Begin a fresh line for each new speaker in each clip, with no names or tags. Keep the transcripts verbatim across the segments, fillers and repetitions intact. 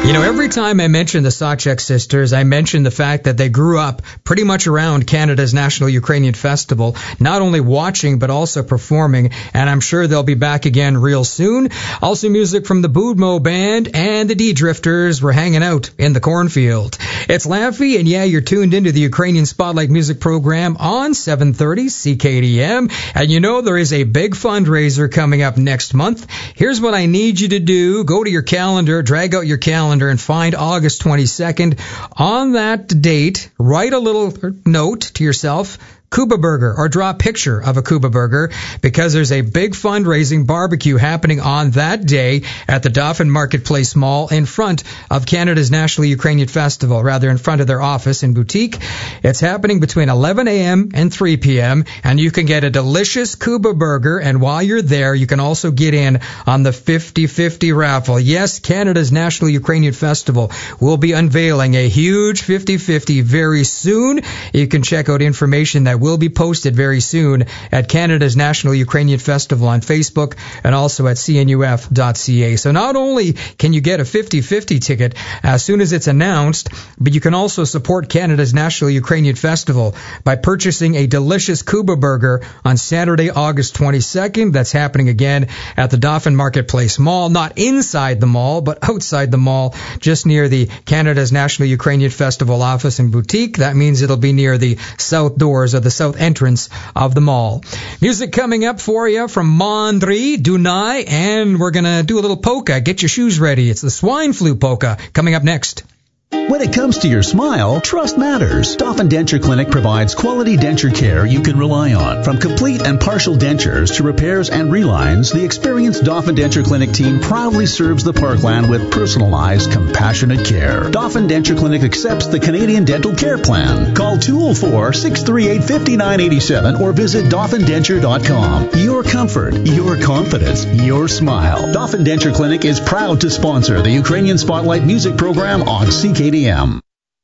You know, every time I mention the Sawchuk sisters, I mention the fact that they grew up pretty much around Canada's National Ukrainian Festival, not only watching but also performing, and I'm sure they'll be back again real soon. Also music from the Budmo Band and the D-Drifters were hanging out in the cornfield. It's Laffy, and yeah, you're tuned into the Ukrainian Spotlight Music Program on seven thirty C K D M, and you know there is a big fundraiser coming up next month. Here's what I need you to do. Go to your calendar, drag out your calendar, and find August twenty-second. On that date, write a little note to yourself, Cuba Burger, or draw a picture of a Cuba Burger, because there's a big fundraising barbecue happening on that day at the Dauphin Marketplace Mall in front of Canada's National Ukrainian Festival, rather in front of their office and boutique. It's happening between eleven a.m. and three p.m., and you can get a delicious Cuba Burger, and while you're there, you can also get in on the fifty-fifty raffle. Yes, Canada's National Ukrainian Festival will be unveiling a huge fifty-fifty very soon. You can check out information that will be posted very soon at Canada's National Ukrainian Festival on Facebook and also at C N U F dot C A. So not only can you get a fifty-fifty ticket as soon as it's announced, but you can also support Canada's National Ukrainian Festival by purchasing a delicious Cuba Burger on Saturday, August twenty-second. That's happening again at the Dauphin Marketplace Mall, not inside the mall, but outside the mall, just near the Canada's National Ukrainian Festival office and boutique. That means it'll be near the south doors of the south entrance of the mall. Music coming up for you from Mondri, Dunai, and we're going to do a little polka. Get your shoes ready. It's the swine flu polka coming up next.
When it comes to your smile, trust matters. Dauphin Denture Clinic provides quality denture care you can rely on. From complete and partial dentures to repairs and relines, the experienced Dauphin Denture Clinic team proudly serves the Parkland with personalized, compassionate care. Dauphin Denture Clinic accepts the Canadian Dental Care Plan. Call two oh four, six three eight, five nine eight seven or visit Dauphin Denture dot com. Your comfort, your confidence, your smile. Dauphin Denture Clinic is proud to sponsor the Ukrainian Spotlight Music Program on C K D M.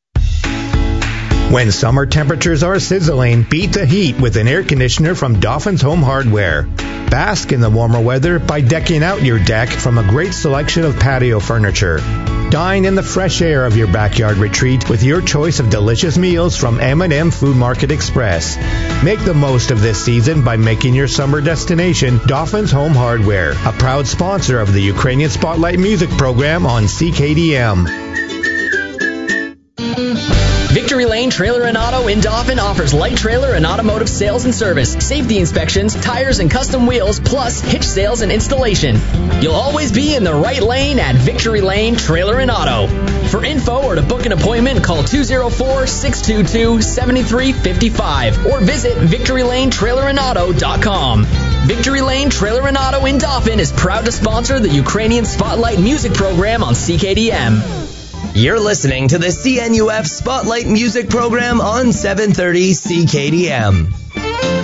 When summer temperatures are sizzling, beat the heat with an air conditioner from Dauphin's Home Hardware. Bask in the warmer weather by decking out your deck from a great selection of patio furniture. Dine in the fresh air of your backyard retreat with your choice of delicious meals from M and M Food Market Express. Make the most of this season by making your summer destination Dauphin's Home Hardware, a proud sponsor of the Ukrainian Spotlight Music Program on C K D M.
Victory Lane Trailer and Auto in Dauphin offers light trailer and automotive sales and service, safety inspections, tires and custom wheels, plus hitch sales and installation. You'll always be in the right lane at Victory Lane Trailer and Auto. For info or to book an appointment, call two oh four, six two two, seven three five five or visit victory lane trailer and auto dot com. Victory Lane Trailer and Auto in Dauphin is proud to sponsor the Ukrainian Spotlight Music Program on C K D M.
You're listening to the C N U F Spotlight Music Program on seven thirty C K D M.